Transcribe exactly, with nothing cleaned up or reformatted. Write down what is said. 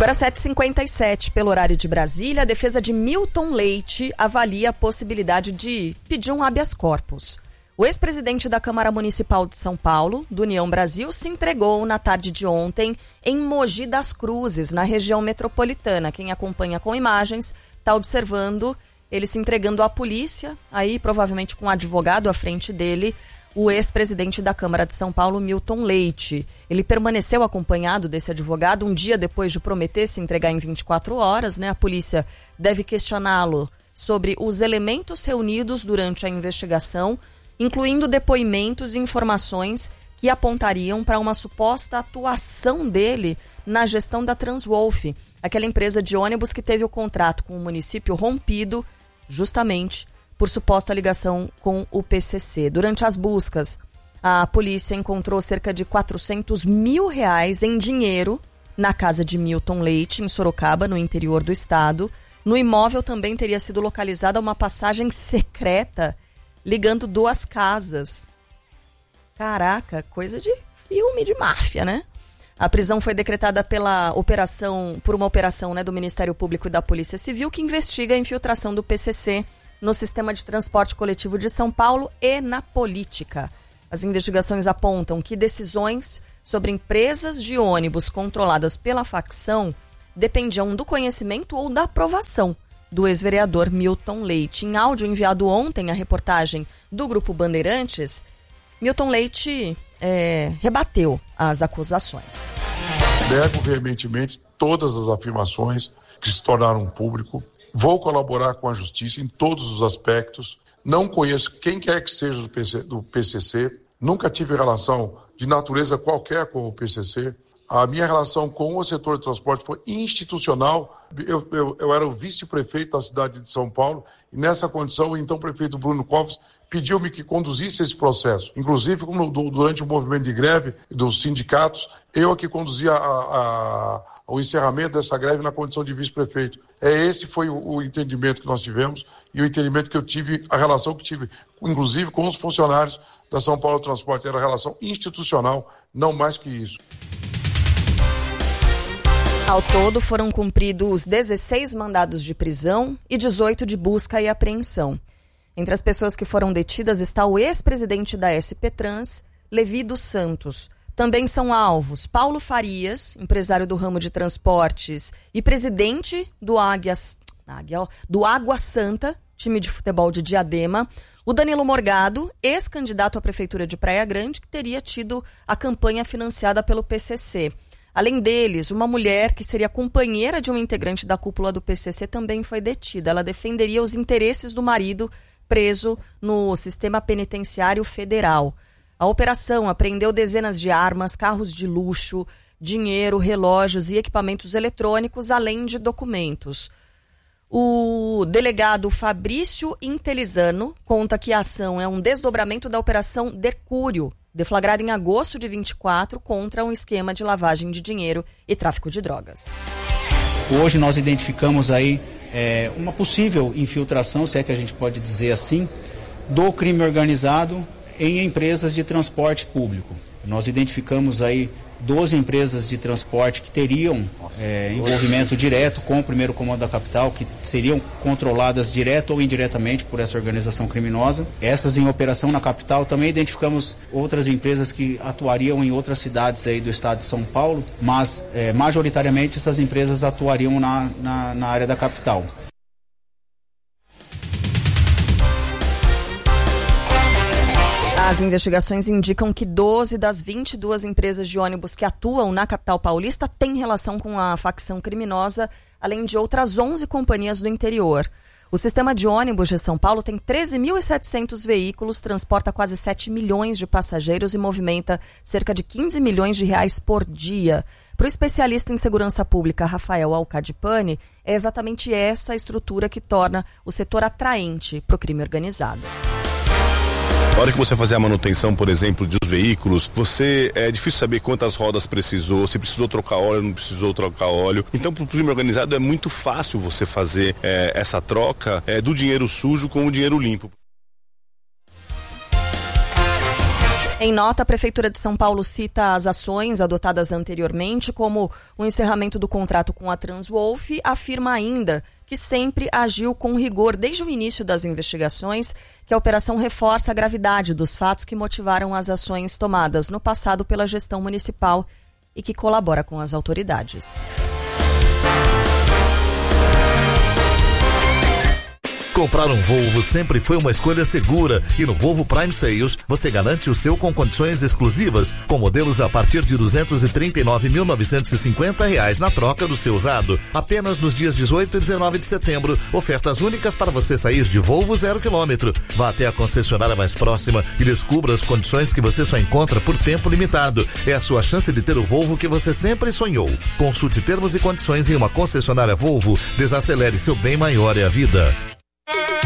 Agora sete e cinquenta e sete, pelo horário de Brasília, a defesa de Milton Leite avalia a possibilidade de pedir um habeas corpus. O ex-presidente da Câmara Municipal de São Paulo, do União Brasil, se entregou na tarde de ontem em Mogi das Cruzes, na região metropolitana. Quem acompanha com imagens está observando ele se entregando à polícia, aí provavelmente com um advogado à frente dele, o ex-presidente da Câmara de São Paulo, Milton Leite. Ele permaneceu acompanhado desse advogado um dia depois de prometer se entregar em vinte e quatro horas, né? A polícia deve questioná-lo sobre os elementos reunidos durante a investigação, incluindo depoimentos e informações que apontariam para uma suposta atuação dele na gestão da Transwolf, aquela empresa de ônibus que teve o contrato com o município rompido justamente por suposta ligação com o P C C. Durante as buscas, a polícia encontrou cerca de quatrocentos mil reais em dinheiro na casa de Milton Leite, em Sorocaba, no interior do estado. No imóvel também teria sido localizada uma passagem secreta ligando duas casas. Caraca, coisa de filme de máfia, né? A prisão foi decretada pela operação, por uma operação, né, do Ministério Público e da Polícia Civil, que investiga a infiltração do P C C no sistema de transporte coletivo de São Paulo e na política. As investigações apontam que decisões sobre empresas de ônibus controladas pela facção dependiam do conhecimento ou da aprovação do ex-vereador Milton Leite. Em áudio enviado ontem à reportagem do Grupo Bandeirantes, Milton Leite é, rebateu as acusações. Nego veementemente todas as afirmações que se tornaram público. Vou colaborar com a justiça em todos os aspectos. Não conheço quem quer que seja do, P C, do P C C. Nunca tive relação de natureza qualquer com o P C C. A minha relação com o setor de transporte foi institucional. Eu, eu, eu era o vice-prefeito da cidade de São Paulo e nessa condição o então prefeito Bruno Covas pediu-me que conduzisse esse processo. Inclusive, como durante o movimento de greve dos sindicatos, eu aqui conduzia a, a, o encerramento dessa greve na condição de vice-prefeito. É, esse foi o, o entendimento que nós tivemos e o entendimento que eu tive, a relação que tive, inclusive com os funcionários da São Paulo Transporte. Era relação institucional, não mais que isso. Ao todo, foram cumpridos dezesseis mandados de prisão e dezoito de busca e apreensão. Entre as pessoas que foram detidas está o ex-presidente da S P Trans, Levi dos Santos. Também são alvos Paulo Farias, empresário do ramo de transportes e presidente do, Águias, Águia, do Água Santa, time de futebol de Diadema. O Danilo Morgado, ex-candidato à prefeitura de Praia Grande, que teria tido a campanha financiada pelo P C C. Além deles, uma mulher que seria companheira de um integrante da cúpula do P C C também foi detida. Ela defenderia os interesses do marido preso no sistema penitenciário federal. A operação apreendeu dezenas de armas, carros de luxo, dinheiro, relógios e equipamentos eletrônicos, além de documentos. O delegado Fabrício Intelizano conta que a ação é um desdobramento da Operação Dercúrio, deflagrada em agosto de vinte e quatro contra um esquema de lavagem de dinheiro e tráfico de drogas. Hoje nós identificamos aí é, uma possível infiltração, se é que a gente pode dizer assim, do crime organizado em empresas de transporte público. Nós identificamos aí doze empresas de transporte que teriam é, envolvimento direto com o primeiro comando da capital, que seriam controladas direto ou indiretamente por essa organização criminosa. Essas em operação na capital. Também identificamos outras empresas que atuariam em outras cidades aí do estado de São Paulo, mas é, majoritariamente essas empresas atuariam na, na, na área da capital. As investigações indicam que doze das vinte e duas empresas de ônibus que atuam na capital paulista têm relação com a facção criminosa, além de outras onze companhias do interior. O sistema de ônibus de São Paulo tem treze mil e setecentos veículos, transporta quase sete milhões de passageiros e movimenta cerca de quinze milhões de reais por dia. Para o especialista em segurança pública Rafael Alcadipani, é exatamente essa estrutura que torna o setor atraente para o crime organizado. Na hora que você fazer a manutenção, por exemplo, dos veículos, você é difícil saber quantas rodas precisou, se precisou trocar óleo, não precisou trocar óleo. Então, para o crime organizado é muito fácil você fazer é, essa troca é, do dinheiro sujo com o dinheiro limpo. Em nota, a Prefeitura de São Paulo cita as ações adotadas anteriormente, como o encerramento do contrato com a Transwolf, afirma ainda que sempre agiu com rigor desde o início das investigações, que a operação reforça a gravidade dos fatos que motivaram as ações tomadas no passado pela gestão municipal e que colabora com as autoridades. Comprar um Volvo sempre foi uma escolha segura e no Volvo Prime Sales você garante o seu com condições exclusivas, com modelos a partir de duzentos e trinta e nove mil novecentos e cinquenta reais na troca do seu usado. Apenas nos dias dezoito e dezenove de setembro, ofertas únicas para você sair de Volvo zero quilômetro. Vá até a concessionária mais próxima e descubra as condições que você só encontra por tempo limitado. É a sua chance de ter o Volvo que você sempre sonhou. Consulte termos e condições em uma concessionária Volvo. Desacelere, seu bem maior é a vida.